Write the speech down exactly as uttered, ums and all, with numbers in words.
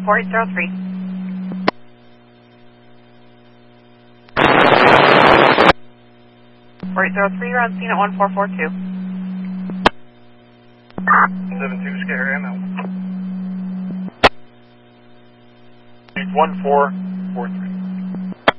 four eight zero three. four eight zero three, you're on scene at one four four two. seven two, scare M L. one four four three.